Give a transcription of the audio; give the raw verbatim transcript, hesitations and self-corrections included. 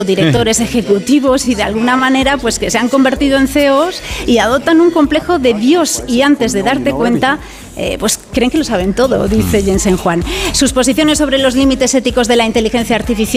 directores ejecutivos y de alguna manera pues que se han convertido en C E Os y adoptan un complejo de Dios y antes de darte cuenta eh, pues creen que lo saben todo, dice Jensen Huang. Sus posiciones sobre los límites éticos de la inteligencia artificial